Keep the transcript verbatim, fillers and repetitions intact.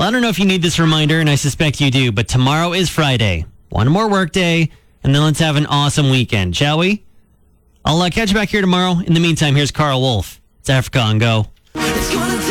I don't know if you need this reminder, and I suspect you do, but tomorrow is Friday. One more work day, and then let's have an awesome weekend, shall we? I'll uh, catch you back here tomorrow. In the meantime, here's Carl Wolf. It's Africa on Go.